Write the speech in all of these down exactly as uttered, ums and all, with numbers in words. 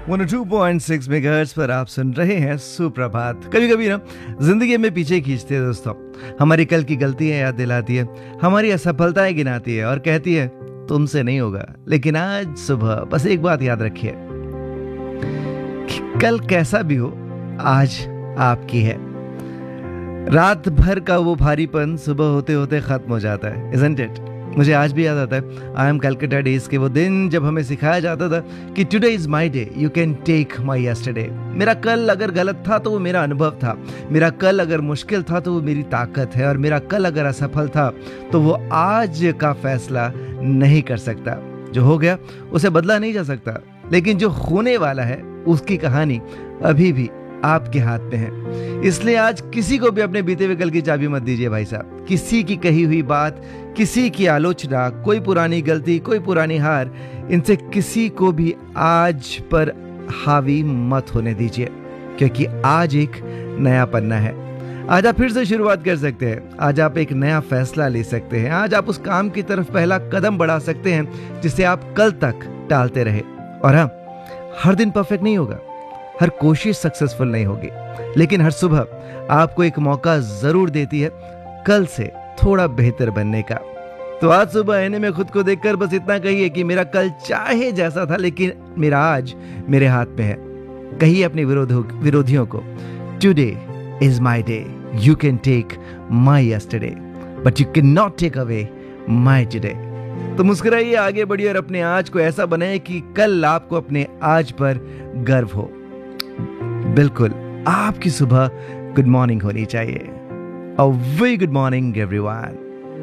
One O two point six megahertz पर आप सुन रहे हैं सुप्रभात। कभी कभी ना जिंदगी में पीछे खींचती है दोस्तों, हमारी कल की गलतियां याद दिलाती है, हमारी असफलताएं गिनाती है और कहती है तुमसे नहीं होगा। लेकिन आज सुबह बस एक बात याद रखिए कि कल कैसा भी हो आज आपकी है। रात भर का वो भारीपन सुबह होते होते खत्म हो जाता है, isn't it? मुझे आज भी याद आता है आई एम कलकत्ता डेज के वो दिन जब हमें सिखाया जाता था कि today is my day, you can take my yesterday. मेरा कल अगर गलत था तो वो मेरा अनुभव था, मेरा कल अगर मुश्किल था तो वो मेरी ताकत है, और मेरा कल अगर असफल था तो वो आज का फैसला नहीं कर सकता। जो हो गया उसे बदला नहीं जा सकता, लेकिन जो होने वाला है उसकी कहानी अभी भी आपके हाथ में है। इसलिए आज किसी को भी अपने बीते हुए कल की चाबी मत दीजिए भाई साहब। किसी की कही हुई बात, किसी की आलोचना, कोई पुरानी गलती, कोई पुरानी हार, इनसे किसी को भी आज पर हावी मत होने दीजिए, क्योंकि आज एक नया पन्ना है। आज आप फिर से शुरुआत कर सकते हैं, आज आप एक नया फैसला ले सकते हैं, आज आप उस काम की तरफ पहला कदम बढ़ा सकते हैं जिसे आप कल तक टालते रहे। और हाँ, हर दिन परफेक्ट नहीं होगा, हर कोशिश सक्सेसफुल नहीं होगी, लेकिन हर सुबह आपको एक मौका जरूर देती है कल से थोड़ा बेहतर बनने का। तो आज सुबह आईने में खुद को देखकर बस इतना कहिए कि मेरा कल चाहे जैसा था, लेकिन मेरा आज मेरे हाथ में है। कहिए अपने विरोधियों विरोधियों को, today is my day, you can take my yesterday but you can not take away my today. तो मुस्कुराइए, आगे बढ़िए और अपने आज को ऐसा बनाए कि कल आपको अपने आज पर गर्व हो। बिल्कुल आपकी सुबह गुड मॉर्निंग होनी चाहिए। A very good morning everyone.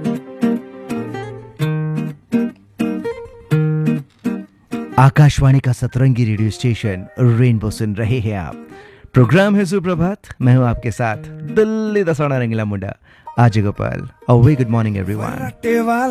Akashvani का सतरंगी रेडियो स्टेशन रेनबो सुन रहे हैं आप। प्रोग्राम है सुप्रभात, मैं हूं आपके साथ दिल्ली दसाना रंगीला मुंडा आज Gopal. A very good morning everyone.